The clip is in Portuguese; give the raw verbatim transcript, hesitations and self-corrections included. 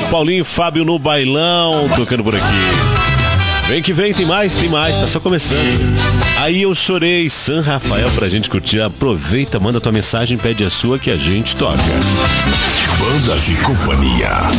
Paulinho e Fábio no bailão, tocando por aqui. Vem que vem, tem mais, tem mais, tá só começando. Aí eu chorei, San Rafael pra gente curtir. Aproveita, manda tua mensagem, pede a sua que a gente toca. Bandas e Companhia.